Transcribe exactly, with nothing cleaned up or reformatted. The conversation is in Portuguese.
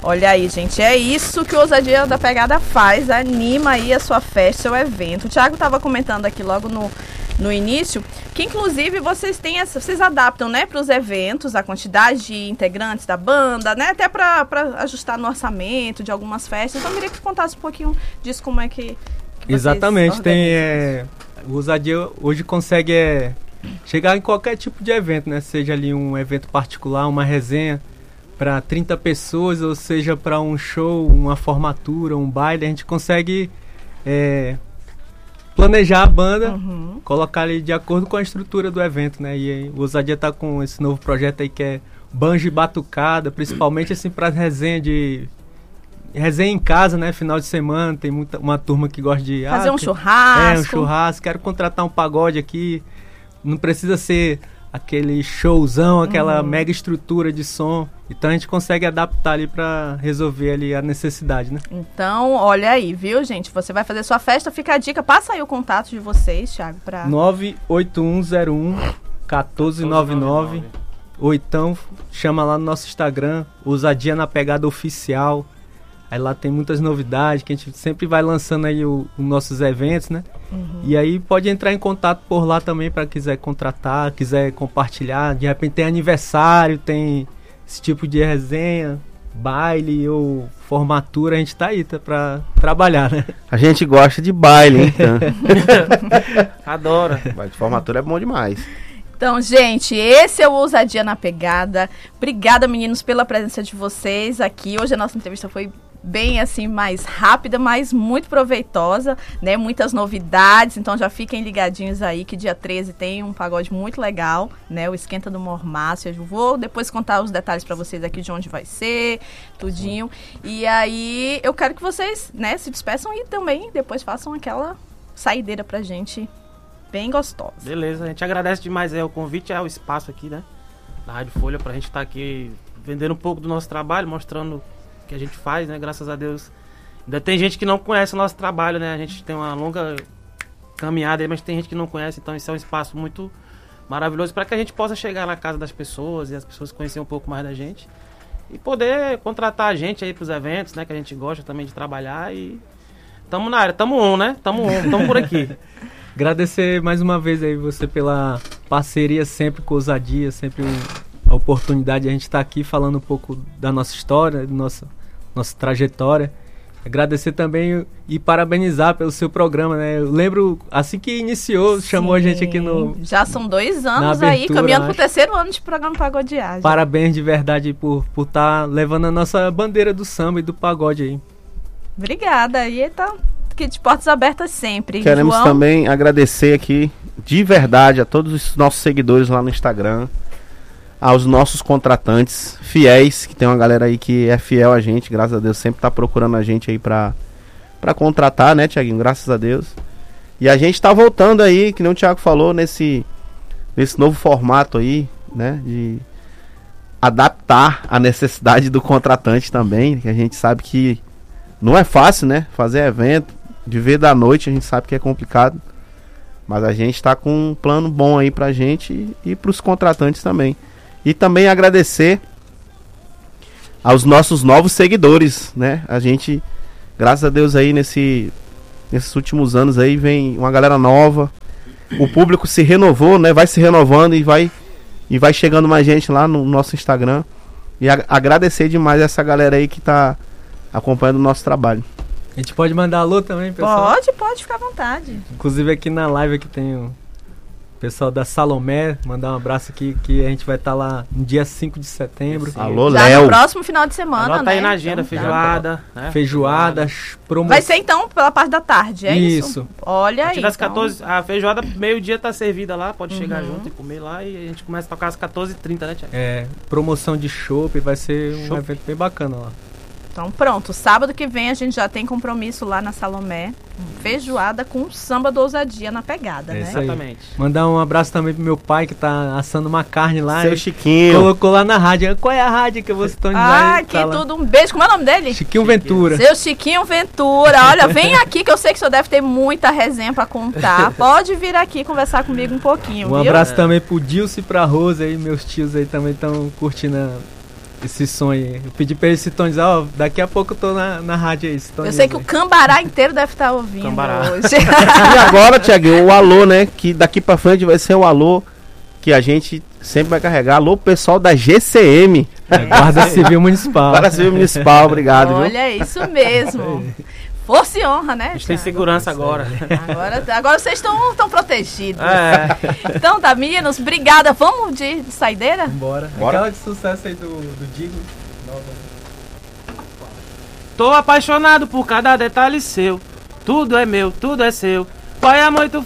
Olha aí, gente, é isso que o Ousadia da Pegada faz, anima aí a sua festa, seu evento. O Thiago estava comentando aqui logo no, no início, que inclusive vocês têm essa, vocês adaptam, né, para os eventos, a quantidade de integrantes da banda, né, até para ajustar no orçamento de algumas festas. Então eu queria que você contasse um pouquinho disso, como é que, que Exatamente, tem, é, o Ousadia hoje consegue é, chegar em qualquer tipo de evento, né, seja ali um evento particular, uma resenha, para trinta pessoas, ou seja, para um show, uma formatura, um baile, a gente consegue é, planejar a banda, uhum. colocar ali de acordo com a estrutura do evento, né? E aí, o Ousadia tá com esse novo projeto aí que é banjo e batucada, principalmente assim para resenha de resenha em casa, né? Final de semana, tem muita, uma turma que gosta de fazer ah, um churrasco. É, um churrasco, quero contratar um pagode aqui, não precisa ser aquele showzão, aquela uhum. mega estrutura de som. Então a gente consegue adaptar ali para resolver ali a necessidade, né? Então, olha aí, viu, gente? Você vai fazer sua festa, fica a dica. Passa aí o contato de vocês, Thiago, para nove oito um zero um um quatro nove nove. Ou então chama lá no nosso Instagram, Ousadia na Pegada Oficial. Aí lá tem muitas novidades, que a gente sempre vai lançando aí os nossos eventos, né? Uhum. E aí pode entrar em contato por lá também para quiser contratar, quiser compartilhar. De repente tem aniversário, tem esse tipo de resenha, baile ou formatura, a gente tá aí tá, para trabalhar, né? A gente gosta de baile, hein? Então. Adora. Baile de formatura é bom demais. Então, gente, esse é o Ousadia na Pegada. Obrigada, meninos, pela presença de vocês aqui. Hoje a nossa entrevista foi bem assim, mais rápida, mas muito proveitosa, né? Muitas novidades, então já fiquem ligadinhos aí que dia treze tem um pagode muito legal, né? O Esquenta do Mormácio. Eu vou depois contar os detalhes para vocês aqui de onde vai ser, tudinho. E aí eu quero que vocês, né, se despeçam e também depois façam aquela saideira pra gente bem gostosa. Beleza, a gente agradece demais é, o convite, é o espaço aqui, né? Da Rádio Folha, pra gente estar tá aqui vendendo um pouco do nosso trabalho, mostrando o que a gente faz, né? Graças a Deus. Ainda tem gente que não conhece o nosso trabalho, né? A gente tem uma longa caminhada aí, mas tem gente que não conhece, então esse é um espaço muito maravilhoso para que a gente possa chegar na casa das pessoas e as pessoas conhecerem um pouco mais da gente e poder contratar a gente aí pros eventos, né? Que a gente gosta também de trabalhar e tamo na área, tamo on, né? Tamo on, tamo por aqui. Agradecer mais uma vez aí você pela parceria sempre com Ousadia, sempre um, a oportunidade de a gente estar tá aqui falando um pouco da nossa história, da nossa, nossa trajetória. Agradecer também e parabenizar pelo seu programa, né? Eu lembro, assim que iniciou, Sim, chamou a gente aqui no... Já são dois anos abertura, aí, caminhando pro terceiro ano de programa Pagodeagem. Parabéns de verdade por por estar tá levando a nossa bandeira do samba e do pagode aí. Obrigada, e tá... que de portas abertas sempre. Queremos João? também agradecer aqui, de verdade, a todos os nossos seguidores lá no Instagram, aos nossos contratantes fiéis, que tem uma galera aí que é fiel a gente, graças a Deus, sempre tá procurando a gente aí pra, pra contratar, né, Thiaguinho? Graças a Deus. E a gente tá voltando aí, que nem o Thiago falou, nesse, nesse novo formato aí, né, de adaptar a necessidade do contratante também, que a gente sabe que não é fácil, né, fazer evento, viver da noite, a gente sabe que é complicado, mas a gente está com um plano bom aí pra gente e, e pros contratantes também. E também agradecer aos nossos novos seguidores, né? A gente, graças a Deus aí, nesse, nesses últimos anos aí, vem uma galera nova, o público se renovou, né? Vai se renovando e vai, e vai chegando mais gente lá no nosso Instagram. E a, agradecer demais essa galera aí que tá acompanhando o nosso trabalho. A gente pode mandar alô também, pessoal? Pode, pode, ficar à vontade. Inclusive aqui na live aqui tem o pessoal da Salomé, mandar um abraço aqui, que a gente vai estar tá lá no dia cinco de setembro. Sim. Alô, já Léo. No próximo final de semana, Anota né? aí na agenda, então, feijoada. Né? Feijoada, promoção. Vai ser então pela parte da tarde, é isso? Isso. Olha aí. Das então. catorze, a feijoada meio-dia tá servida lá, pode uhum. chegar junto e comer lá e a gente começa a tocar às quatorze e trinta, né, Thiago? É, promoção de chopp, vai ser um Chopp. evento bem bacana lá. Então pronto, sábado que vem a gente já tem compromisso lá na Salomé, feijoada com samba do Ousadia na pegada, é né? Exatamente. Mandar um abraço também pro meu pai que tá assando uma carne lá. Seu Chiquinho. Colocou lá na rádio. Qual é a rádio que eu vou sintonizar? Ah, que tá tudo, um beijo. Como é o nome dele? Chiquinho Ventura. Seu Chiquinho Ventura. Olha, vem aqui que eu sei que o senhor deve ter muita resenha pra contar. Pode vir aqui conversar comigo um pouquinho, Um viu? abraço é. também pro Dilce e pra Rosa aí, meus tios aí também estão curtindo a esse som aí. Eu pedi pra ele sintonizar, ó, daqui a pouco eu tô na, na rádio aí. Eu sei que o Cambará inteiro deve estar ouvindo Cambará. hoje. E agora, Tiaguinho, o alô, né? Que daqui pra frente vai ser o alô que a gente sempre vai carregar. Alô, pessoal da G C M. É, Guarda Civil Municipal. Guarda Civil Municipal, obrigado, viu? Olha, isso mesmo. Força e honra, né? A gente tem Thiago? segurança agora. Agora, agora vocês estão protegidos. É. Então tá, meninos, obrigada. Vamos de, de saideira? Bora. Bora. Aquela de sucesso aí do, do Digo. Nova. Tô apaixonado por cada detalhe seu. Tudo é meu, tudo é seu. Pai, amor, tu